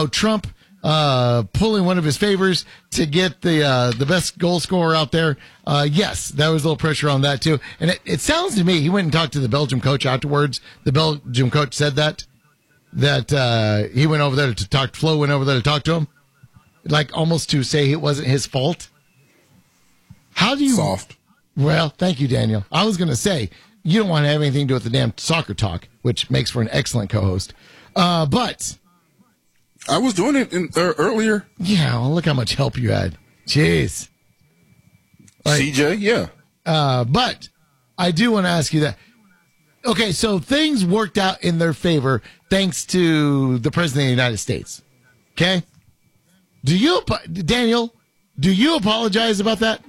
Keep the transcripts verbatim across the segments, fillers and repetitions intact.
Trump uh, pulling one of his favors to get the uh, the best goal scorer out there. Uh, yes, that was a little pressure on that too. And it, it sounds to me, he went and talked to the Belgium coach afterwards. The Belgium coach said that, that uh, he went over there to talk, Flo went over there to talk to him, like almost to say it wasn't his fault. How do you... Soft. Well, thank you, Daniel. I was going to say, you don't want to have anything to do with the damn soccer talk, which makes for an excellent co-host. Uh, but... I was doing it in, uh, earlier. Yeah, well, look how much help you had. Jeez. Like, C J, yeah. Uh, but I do want to ask you that. Okay, so things worked out in their favor thanks to the President of the United States. Okay? Do you, Daniel, do you apologize about that?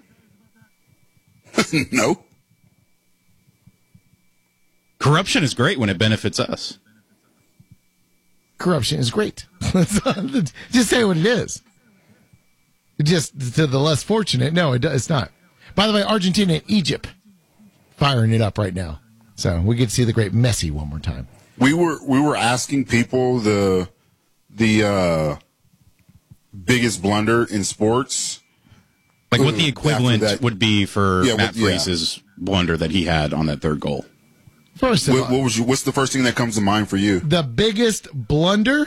No. Corruption is great when it benefits us. Corruption is great. Just say what it is. Just to the less fortunate. No, it, it's not. By the way, Argentina and Egypt firing it up right now. So we get to see the great Messi one more time. We were we were asking people the the uh, biggest blunder in sports. Like what the equivalent that, would be for yeah, Matt what, yeah. Freese's blunder that he had on that third goal. First of what, all, what was you, what's the first thing that comes to mind for you? the biggest blunder?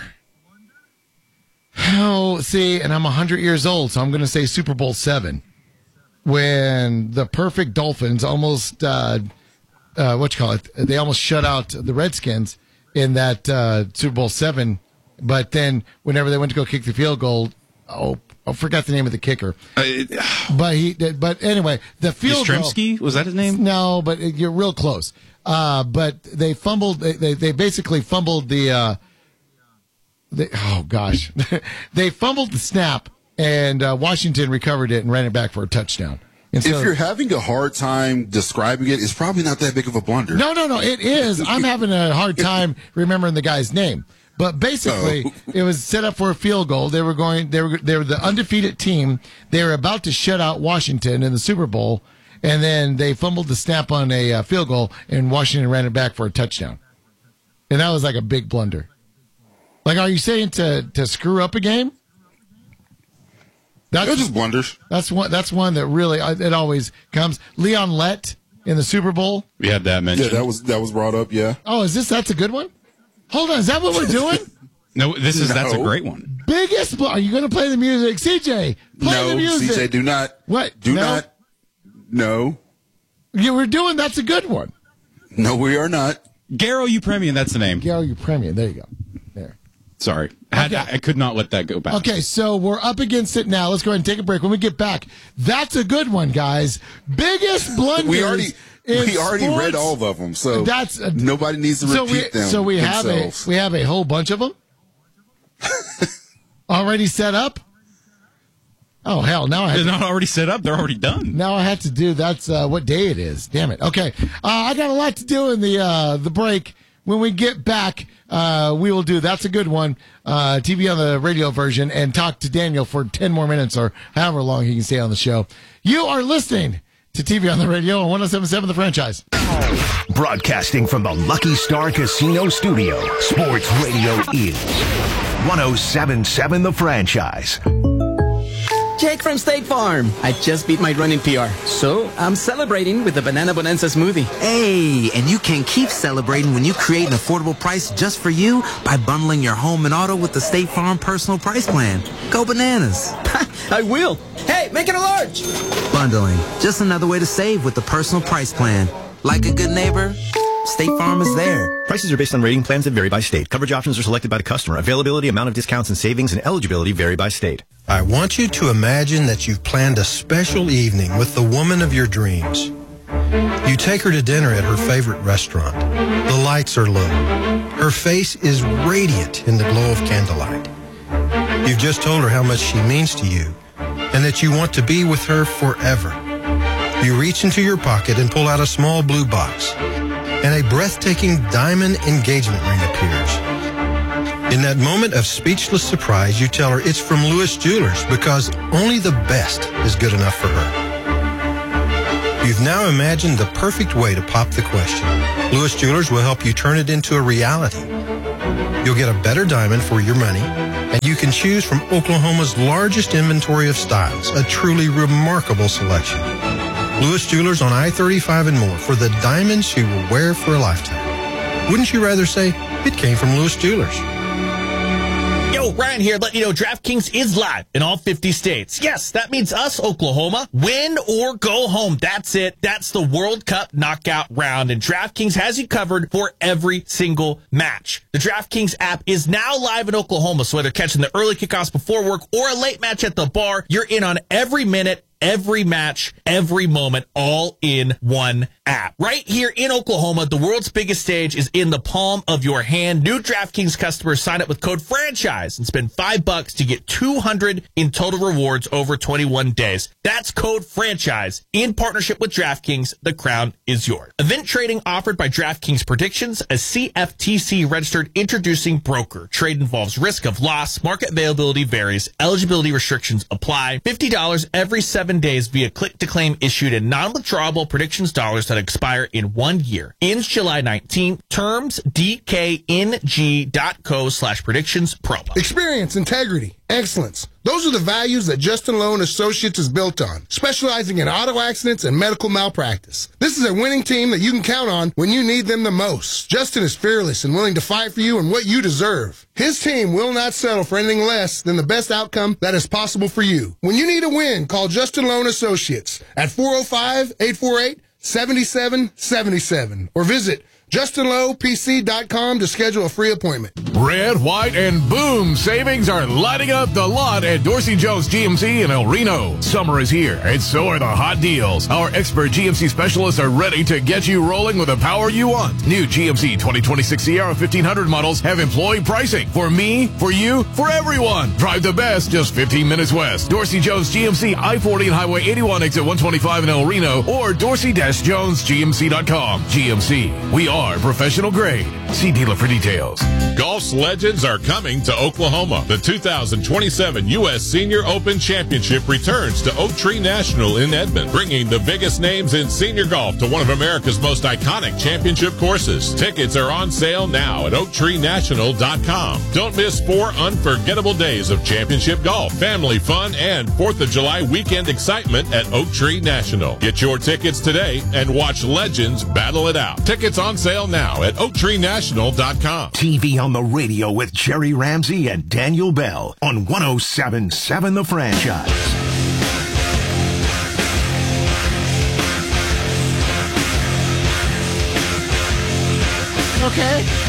Oh, see, and I'm one hundred years old, so I'm going to say Super Bowl seven. When the perfect Dolphins almost, uh, uh, what you call it, they almost shut out the Redskins in that uh, Super Bowl seven. But then whenever they went to go kick the field goal, oh, I forgot the name of the kicker. Uh, it, But he, but anyway, the field goal. Yastrzemski? Was that his name? No, but you're real close. Uh, but they fumbled. They, they, they basically fumbled the. Uh, they, oh gosh, they fumbled the snap, and uh, Washington recovered it and ran it back for a touchdown. And so, If you're having a hard time describing it, it's probably not that big of a blunder. no, no, no, it is. I'm having a hard time remembering the guy's name. But basically, Oh. it was set up for a field goal. They were going. They were. They were the undefeated team. They were about to shut out Washington in the Super Bowl. And then they fumbled the snap on a uh, field goal, and Washington ran it back for a touchdown. And that was like a big blunder. Like, are you saying to, to screw up a game? That's They're just blunders. That's one. That's one that really it always comes. Leon Lett in the Super Bowl. We had that mentioned. Yeah, that was that was brought up. Yeah. Oh, is this? That's a good one. Hold on, is that what we're doing? No, this is that's a No. great one. Biggest. Bl- are you going to play the music, C J? Play no, the music. C J, do not. What? Do No? not. No. You were doing. That's a good one. No, we are not. Garo Upremian, that's the name. Gary, you premium. There you go. There. Sorry. I, had, Okay. I could not let that go back. Okay, so we're up against it now. Let's go ahead and take a break. When we get back, that's a good one, guys. Biggest blunders. We already in we already sports. read all of them, so That's a- nobody needs to So repeat we, them. so we have a themselves. we have a whole bunch of them already set up. Oh hell! Now I have They're to, not already set up. They're already done. now I have to do. That's uh, what day it is. Damn it. Okay, uh, I got a lot to do in the uh, the break. When we get back, uh, we will do. That's a good one. Uh, T V on the radio version, and talk to Daniel for ten more minutes or however long he can stay on the show. You are listening to T V on the radio on one oh seven point seven The Franchise. Broadcasting from the Lucky Star Casino Studio, Sports Radio is one oh seven point seven The Franchise. Jake from State Farm. I just beat my running P R, so I'm celebrating with the Banana Bonanza smoothie. Hey, and you can keep celebrating when you create an affordable price just for you by bundling your home and auto with the State Farm Personal Price Plan. Go bananas. I will. Hey, make it a large. Bundling, just another way to save with the Personal Price Plan. Like a good neighbor, State Farm is there. Prices are based on rating plans that vary by state. Coverage options are selected by the customer. Availability, amount of discounts and savings, and eligibility vary by state. I want you to imagine that you've planned a special evening with the woman of your dreams. You take her to dinner at her favorite restaurant. The lights are low. Her face is radiant in the glow of candlelight. You've just told her how much she means to you and that you want to be with her forever. You reach into your pocket and pull out a small blue box, and a breathtaking diamond engagement ring appears. In that moment of speechless surprise, you tell her it's from Lewis Jewelers because only the best is good enough for her. You've now imagined the perfect way to pop the question. Lewis Jewelers will help you turn it into a reality. You'll get a better diamond for your money, and you can choose from Oklahoma's largest inventory of styles, a truly remarkable selection. Lewis Jewelers on I thirty-five and more for the diamonds you will wear for a lifetime. Wouldn't you rather say it came from Lewis Jewelers? Yo, Ryan here, letting you know DraftKings is live in all fifty states. Yes, that means us, Oklahoma. Win or go home. That's it. That's the World Cup knockout round, and DraftKings has you covered for every single match. The DraftKings app is now live in Oklahoma, so whether catching the early kickoffs before work or a late match at the bar, you're in on every minute, every match, every moment, all in one app. Right here in Oklahoma, the world's biggest stage is in the palm of your hand. New DraftKings customers sign up with code FRANCHISE and spend five bucks to get two hundred in total rewards over twenty-one days. That's code FRANCHISE in partnership with DraftKings. The crown is yours. Event trading offered by DraftKings Predictions, a C F T C registered introducing broker. Trade involves risk of loss. Market availability varies. Eligibility restrictions apply. fifty dollars every seven days via click to claim issued in non-withdrawable predictions dollars that expire in one year. Ends July nineteenth. Terms D K N G dot co slash predictions promo. Experience, integrity, excellence. Those are the values that Justin Lowe and Associates is built on, specializing in auto accidents and medical malpractice. This is a winning team that you can count on when you need them the most. Justin is fearless and willing to fight for you and what you deserve. His team will not settle for anything less than the best outcome that is possible for you. When you need a win, call Justin Lowe and Associates at four oh five, eight four eight, seven seven seven seven or visit Justin Lowe P C dot com to schedule a free appointment. Red, white, and boom savings are lighting up the lot at Dorsey Jones G M C in El Reno. Summer is here, and so are the hot deals. Our expert G M C specialists are ready to get you rolling with the power you want. New G M C twenty twenty-six Sierra fifteen hundred models have employee pricing. For me, for you, for everyone. Drive the best just fifteen minutes west. Dorsey Jones G M C I forty and Highway eighty-one exit one twenty-five in El Reno or Dorsey Jones G M C dot com. G M C, we are professional grade. See dealer for details. Golf's legends are coming to Oklahoma. The two thousand twenty-seven U S Senior Open Championship returns to Oak Tree National in Edmond, bringing the biggest names in senior golf to one of America's most iconic championship courses. Tickets are on sale now at oak tree national dot com. Don't miss four unforgettable days of championship golf, family fun, and fourth of July weekend excitement at Oak Tree National. Get your tickets today and watch legends battle it out. Tickets on sale now at oak tree national dot com. T V on the radio with Jerry Ramsey and Daniel Bell on one oh seven point seven The Franchise. Okay.